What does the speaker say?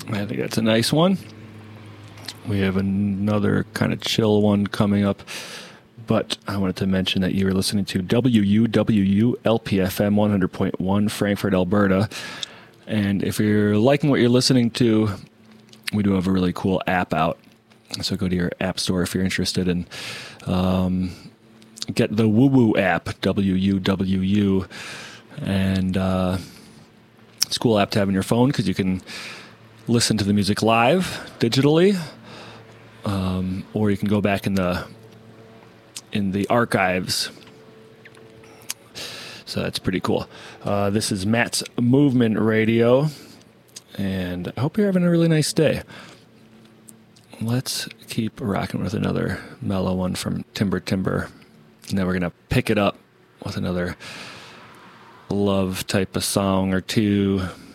I think that's a nice one. We have another kind of chill one coming up, but I wanted to mention that you were listening to WUWU LPFM 100.1 Frankfurt, Alberta. And if you're liking what you're listening to, we do have a really cool app out. So go to your app store if you're interested and get the WooWoo app, WUWU. And it's a cool app to have on your phone because you can listen to the music live digitally, or you can go back in the archives. So that's pretty cool. This is Matt's Movement Radio, and I hope you're having a really nice day. Let's keep rocking with another mellow one from Timber Timber, and then we're going to pick it up with another love type of song or two.